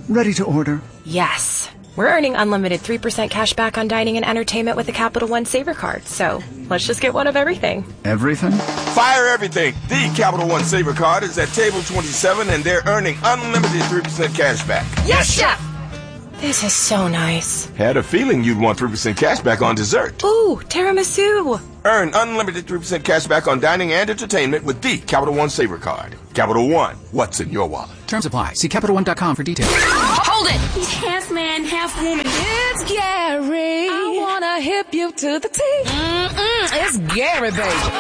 Ready to order. Yes. We're earning unlimited 3% cash back on dining and entertainment with the Capital One Saver card, so let's just get one of everything. Everything? Fire everything. The Capital One Saver card is at table 27, and they're earning unlimited 3% cash back. Yes, Chef! This is so nice. Had a feeling you'd want 3% cash back on dessert. Ooh, tiramisu. Earn unlimited 3% cash back on dining and entertainment with the Capital One Saver card. Capital One, what's in your wallet? Terms apply. See CapitalOne.com for details. Hold it! He's half man, half woman. It's Gary. I wanna hip you to the T. It's Gary,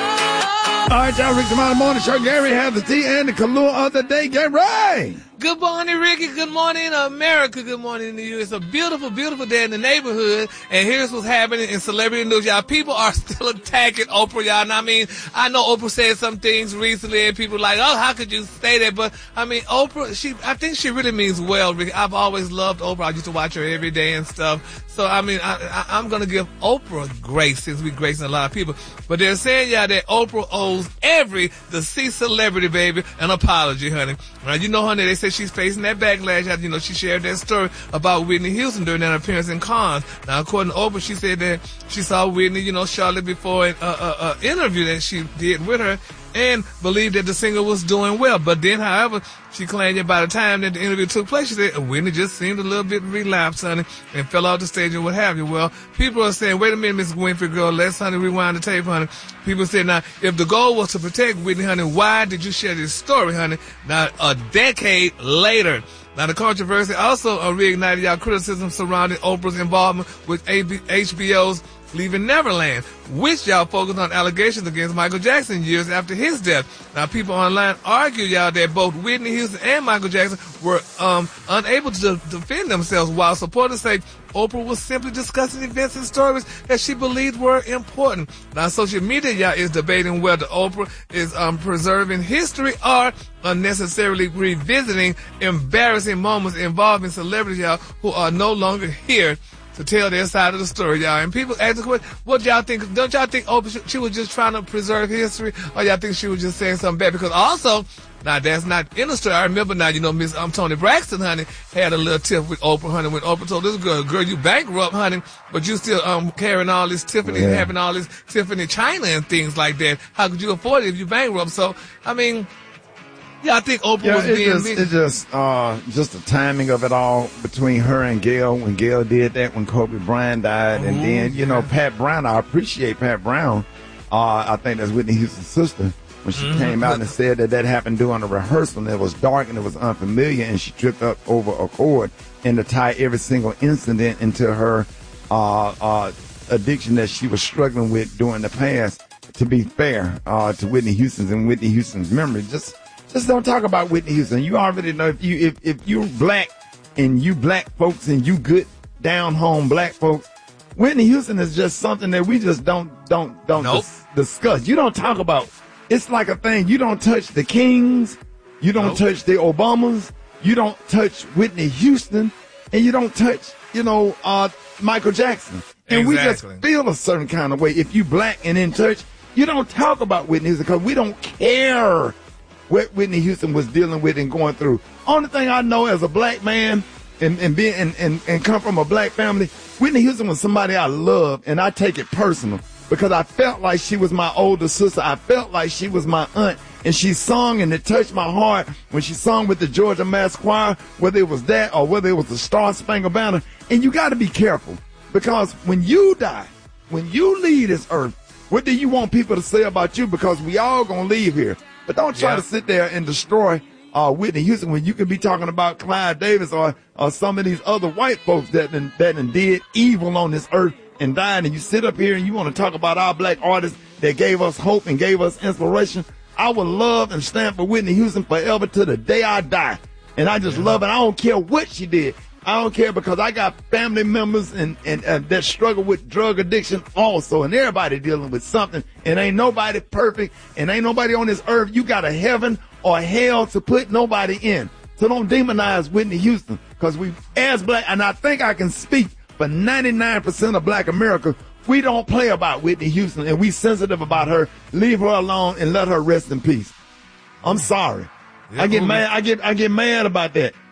baby. All right, y'all, Rick Demond Morning Show. Gary has the tea and the Kahlua of the day. Gary! Good morning, Ricky. Good morning, America. Good morning to you. It's a beautiful, beautiful day in the neighborhood. And here's what's happening in celebrity news, y'all. People are still attacking Oprah, y'all. And I mean, I know Oprah said some things recently, and people are like, oh, how could you say that? But I mean, Oprah, I think she really means well, Ricky. I've always loved Oprah. I used to watch her every day and stuff. So I mean, I'm gonna give Oprah grace, since we gracing a lot of people. But they're saying, y'all, that Oprah owes every deceased celebrity, baby, an apology, honey. Now, you know, honey, they say she's facing that backlash after, you know, she shared that story about Whitney Houston during that appearance in Cannes. Now, according to Oprah, she said that she saw Whitney, you know, shortly before an interview that she did with her, and believed that the singer was doing well. But then, however, she claimed that by the time that the interview took place, she said Whitney just seemed a little bit relapsed, honey, and fell off the stage and what have you. Well, people are saying, wait a minute, Miss Winfrey, girl, let's, honey, rewind the tape, honey. People say, now, if the goal was to protect Whitney, honey, why did you share this story, honey? Now, a decade later. Now, the controversy also reignited y'all criticism surrounding Oprah's involvement with HBO's Leaving Neverland, which y'all focused on allegations against Michael Jackson years after his death. Now, people online argue, y'all, that both Whitney Houston and Michael Jackson were unable to defend themselves, while supporters say Oprah was simply discussing events and stories that she believed were important. Now, social media, y'all, is debating whether Oprah is preserving history or unnecessarily revisiting embarrassing moments involving celebrities, y'all, who are no longer here to tell their side of the story, y'all. And people ask the question, what y'all think? Don't y'all think Oprah, she was just trying to preserve history, or y'all think she was just saying something bad? Because also, now that's not in the story. I remember now, you know, Miss Toni Braxton, honey, had a little tiff with Oprah, honey, when Oprah told this girl, you bankrupt, honey, but you still carrying all this Tiffany, having all this Tiffany China and things like that. How could you afford it if you bankrupt? So, I mean, yeah, I think Oprah was being... It's just the timing of it all between her and Gail, when Gail did that, when Kobe Bryant died, and then, you know, Pat Brown. I appreciate Pat Brown. I think that's Whitney Houston's sister. When she came out and said that happened during a rehearsal, and it was dark and it was unfamiliar, and she tripped up over a cord, and to tie every single incident into her addiction that she was struggling with during the past. To be fair to Whitney Houston's and Whitney Houston's memory, just don't talk about Whitney Houston. You already know if you're black and you black folks and you good down home black folks, Whitney Houston is just something that we just don't discuss. You don't talk about. It's like a thing. You don't touch the Kings. You don't touch the Obamas. You don't touch Whitney Houston, and you don't touch, Michael Jackson. And we just feel a certain kind of way. If you black and in touch, you don't talk about Whitney Houston because we don't care what Whitney Houston was dealing with and going through. Only thing I know as a black man and being and come from a black family, Whitney Houston was somebody I loved, and I take it personal because I felt like she was my older sister. I felt like she was my aunt, and she sung, and it touched my heart when she sung with the Georgia Mass Choir, whether it was that or whether it was the Star Spangled Banner. And you got to be careful because when you die, when you leave this earth, what do you want people to say about you? Because we all gonna leave here. But don't try to sit there and destroy Whitney Houston when you could be talking about Clive Davis or some of these other white folks that did evil on this earth and died. And you sit up here and you want to talk about our black artists that gave us hope and gave us inspiration. I would love and stand for Whitney Houston forever to the day I die. And I just love it. I don't care what she did. I don't care because I got family members and that struggle with drug addiction also, and everybody dealing with something, and ain't nobody perfect, and ain't nobody on this earth you got a heaven or hell to put nobody in. So don't demonize Whitney Houston, because we, as black, and I think I can speak for 99% of black America, we don't play about Whitney Houston, and we sensitive about her. Leave her alone and let her rest in peace. I'm sorry. I get mad about that.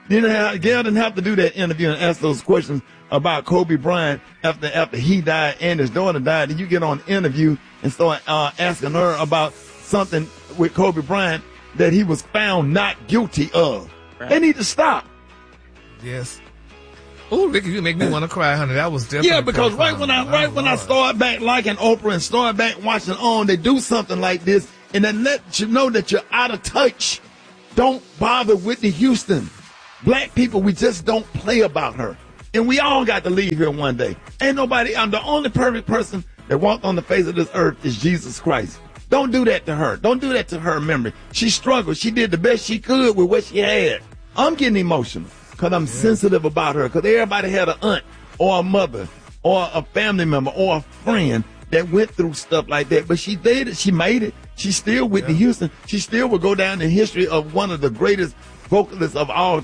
You know, Gail didn't have to do that interview and ask those questions about Kobe Bryant after he died and his daughter died. And you get on interview and start asking her about something with Kobe Bryant that he was found not guilty of. Right. They need to stop. Yes. Oh, Ricky, you make me want to cry, honey. That was definitely. Yeah, because right when I start back liking Oprah and start back watching On, they do something like this, and then let you know that you're out of touch. Don't bother Whitney Houston. Black people, we just don't play about her, and we all got to leave here one day. Ain't nobody. I'm the only perfect person that walked on the face of this earth is Jesus Christ. Don't do that to her. Don't do that to her memory. She struggled. She did the best she could with what she had. I'm getting emotional. Because I'm sensitive about her. Because everybody had an aunt or a mother or a family member or a friend that went through stuff like that. But she did it. She made it. She's still Whitney Houston. She still will go down in history of one of the greatest vocalists of all